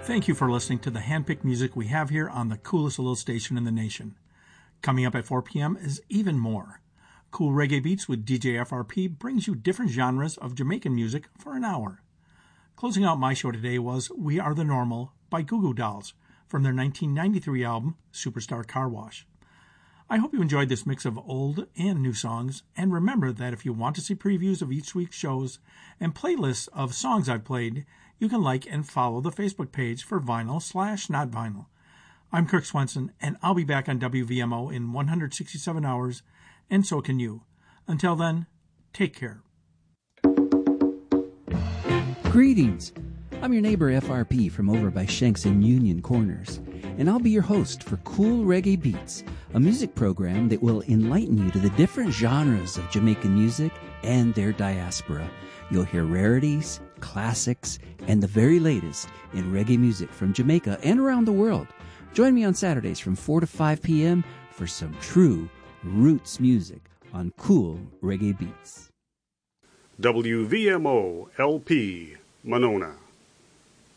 Thank you for listening to the handpicked music we have here on the coolest little station in the nation. Coming up at 4 p.m. is even more. Cool Reggae Beats with DJ FRP brings you different genres of Jamaican music for an hour. Closing out my show today was We Are the Normal by Goo Goo Dolls from their 1993 album Superstar Car Wash. I hope you enjoyed this mix of old and new songs, and remember that if you want to see previews of each week's shows and playlists of songs I've played, you can like and follow the Facebook page for Vinyl/Not Vinyl. I'm Kirk Swenson, and I'll be back on WVMO in 167 hours, and so can you. Until then, take care. Greetings. I'm your neighbor FRP from over by Shanks and Union Corners, and I'll be your host for Cool Reggae Beats, a music program that will enlighten you to the different genres of Jamaican music and their diaspora. You'll hear rarities, classics, and the very latest in reggae music from Jamaica and around the world. Join me on Saturdays from 4 to 5 p.m. for some true roots music on Cool Reggae Beats. WVMO LP, Monona.